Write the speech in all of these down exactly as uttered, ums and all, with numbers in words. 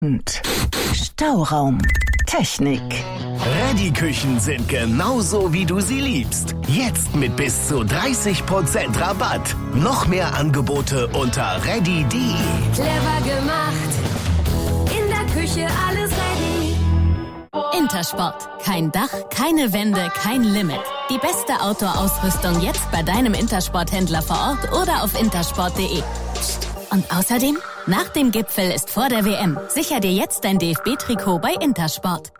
Und Stauraum. Technik. Ready-Küchen sind genauso, wie du sie liebst. Jetzt mit bis zu dreißig Prozent Rabatt. Noch mehr Angebote unter ready punkt de. Clever gemacht. In der Küche alles ready. Intersport. Kein Dach, keine Wände, kein Limit. Die beste Outdoor-Ausrüstung jetzt bei deinem Intersport-Händler vor Ort oder auf intersport punkt de. Und außerdem, nach dem Gipfel ist vor der W M. Sicher dir jetzt dein D F B-Trikot bei Intersport.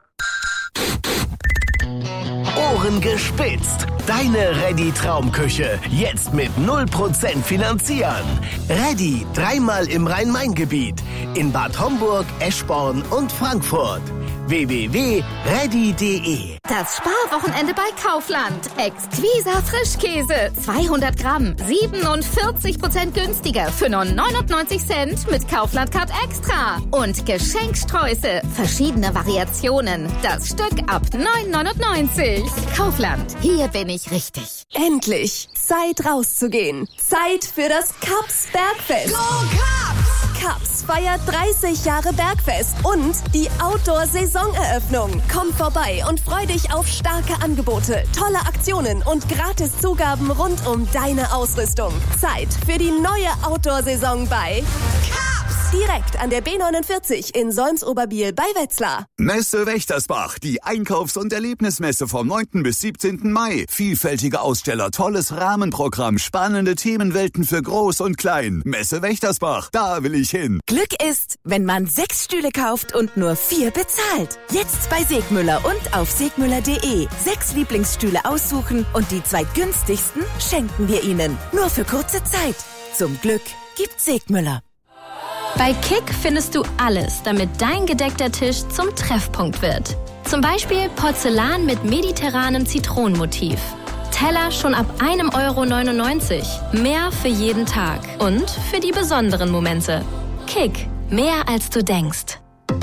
Ohren gespitzt. Deine Ready-Traumküche. Jetzt mit null Prozent finanzieren. Ready dreimal im Rhein-Main-Gebiet. In Bad Homburg, Eschborn und Frankfurt. w w w punkt ready punkt de. Das Sparwochenende bei Kaufland. Exquisa Frischkäse. zweihundert Gramm. siebenundvierzig Prozent günstiger für nur neunundneunzig Cent mit Kaufland Card Extra. Und Geschenksträuße. Verschiedene Variationen. Das Stück ab neun neunundneunzig. Kaufland. Hier bin ich richtig. Endlich. Zeit rauszugehen. Zeit für das Kaps Bergfest. Go Cups! Kaps feiert dreißig Jahre Bergfest und die Outdoor-Saisoneröffnung. Komm vorbei und freu dich auf starke Angebote, tolle Aktionen und Gratis-Zugaben rund um deine Ausrüstung. Zeit für die neue Outdoor-Saison bei Cups! Direkt an der B neunundvierzig in Solms-Oberbiel bei Wetzlar. Messe Wächtersbach, die Einkaufs- und Erlebnismesse vom neunten bis siebzehnten Mai. Vielfältige Aussteller, tolles Rahmenprogramm, spannende Themenwelten für Groß und Klein. Messe Wächtersbach, da will ich hin. Glück ist, wenn man sechs Stühle kauft und nur vier bezahlt. Jetzt bei Segmüller und auf segmüller punkt de. Sechs Lieblingsstühle aussuchen und die zwei günstigsten schenken wir Ihnen. Nur für kurze Zeit. Zum Glück gibt Segmüller. Bei Kick findest du alles, damit dein gedeckter Tisch zum Treffpunkt wird. Zum Beispiel Porzellan mit mediterranem Zitronenmotiv. Teller schon ab einem Euro neunundneunzig. Mehr für jeden Tag und für die besonderen Momente. Kick, mehr als du denkst.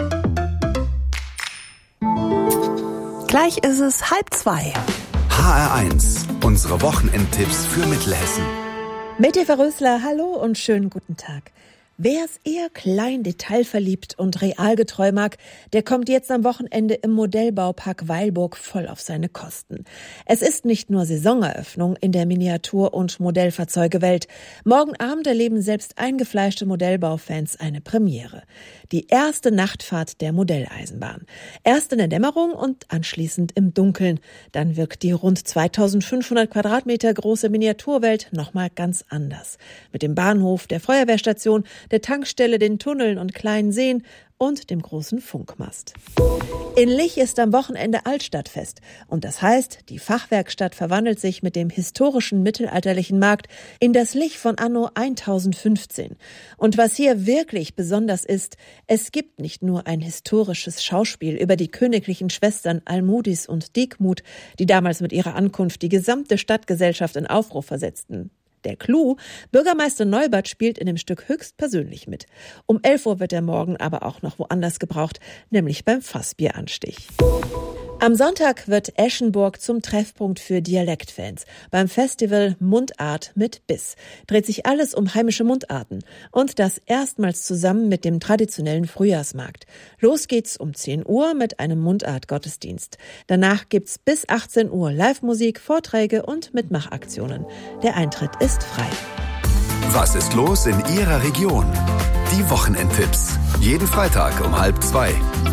Gleich ist es halb zwei. H R eins, unsere Wochenendtipps für Mittelhessen. Mette Verrösler, hallo und schönen guten Tag. Wer es eher klein, detailverliebt und realgetreu mag, der kommt jetzt am Wochenende im Modellbaupark Weilburg voll auf seine Kosten. Es ist nicht nur Saisoneröffnung in der Miniatur- und Modellfahrzeugewelt. Morgen Abend erleben selbst eingefleischte Modellbaufans eine Premiere. Die erste Nachtfahrt der Modelleisenbahn. Erst in der Dämmerung und anschließend im Dunkeln. Dann wirkt die rund zweitausendfünfhundert Quadratmeter große Miniaturwelt nochmal ganz anders. Mit dem Bahnhof, der Feuerwehrstation, der Tankstelle, den Tunneln und kleinen Seen und dem großen Funkmast. In Lich ist am Wochenende Altstadtfest. Und das heißt, die Fachwerkstatt verwandelt sich mit dem historischen mittelalterlichen Markt in das Lich von anno tausendfünfzehn. Und was hier wirklich besonders ist, es gibt nicht nur ein historisches Schauspiel über die königlichen Schwestern Almudis und Degmud, die damals mit ihrer Ankunft die gesamte Stadtgesellschaft in Aufruhr versetzten. Der Clou, Bürgermeister Neubert spielt in dem Stück höchstpersönlich mit. Um elf Uhr wird er morgen aber auch noch woanders gebraucht, nämlich beim Fassbieranstich. Am Sonntag wird Eschenburg zum Treffpunkt für Dialektfans. Beim Festival Mundart mit Biss dreht sich alles um heimische Mundarten und das erstmals zusammen mit dem traditionellen Frühjahrsmarkt. Los geht's um zehn Uhr mit einem Mundart-Gottesdienst. Danach gibt's bis achtzehn Uhr Live-Musik, Vorträge und Mitmachaktionen. Der Eintritt ist frei. Was ist los in Ihrer Region? Die Wochenendtipps. Jeden Freitag um halb zwei.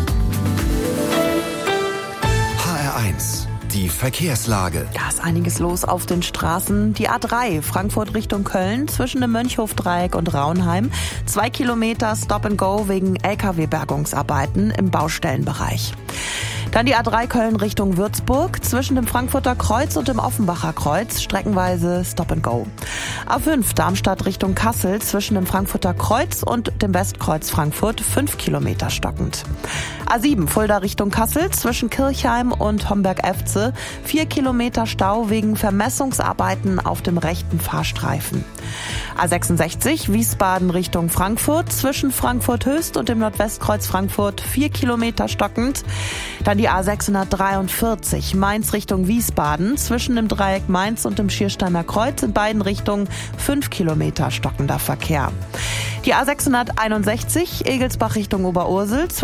Die Verkehrslage. Da ist einiges los auf den Straßen. Die A drei, Frankfurt Richtung Köln, zwischen dem Mönchhofdreieck und Raunheim. Zwei Kilometer Stop and Go wegen L K W-Bergungsarbeiten im Baustellenbereich. Dann die A drei Köln Richtung Würzburg, zwischen dem Frankfurter Kreuz und dem Offenbacher Kreuz, streckenweise Stop and Go. A fünf Darmstadt Richtung Kassel, zwischen dem Frankfurter Kreuz und dem Westkreuz Frankfurt, fünf Kilometer stockend. A sieben Fulda Richtung Kassel, zwischen Kirchheim und Homberg-Efze, vier Kilometer Stau wegen Vermessungsarbeiten auf dem rechten Fahrstreifen. A sechsundsechzig Wiesbaden Richtung Frankfurt, zwischen Frankfurt Höchst und dem Nordwestkreuz Frankfurt, vier Kilometer stockend. Dann die A sechshundertdreiundvierzig Mainz Richtung Wiesbaden, zwischen dem Dreieck Mainz und dem Schiersteiner Kreuz, in beiden Richtungen fünf Kilometer stockender Verkehr. Die A sechshunderteinundsechzig Egelsbach Richtung Oberursel,